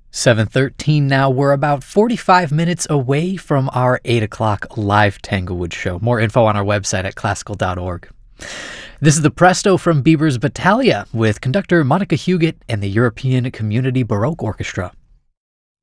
7:13 now. We're about 45 minutes away from our 8 o'clock live Tanglewood show. More info on our website at classical.org. This is the Presto from Bieber's Battaglia with conductor Monica Huguet and the European Community Baroque Orchestra.